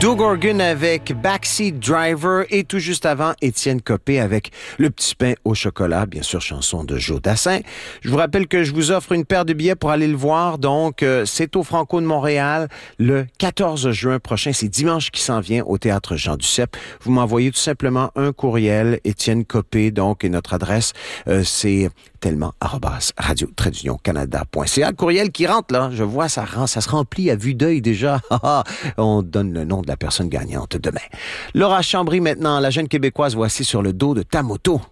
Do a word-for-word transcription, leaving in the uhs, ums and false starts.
Doug Organ avec Backseat Driver et tout juste avant, Étienne Copé avec Le Petit Pain au chocolat, bien sûr, chanson de Joe Dassin. Je vous rappelle que je vous offre une paire de billets pour aller le voir. Donc, euh, c'est au Franco de Montréal le quatorze juin prochain. C'est dimanche qui s'en vient au Théâtre Jean Duceppe. Vous m'envoyez tout simplement un courriel, Étienne Copé, donc, et notre adresse, euh, c'est tellement arobase radio traduction canada point c a. Le courriel qui rentre, là, je vois, ça, rend, ça se remplit à vue d'œil déjà. On donne le nom de la personne gagnante demain. Laura Chambry maintenant, la jeune Québécoise, voici Sur le dos de ta moto.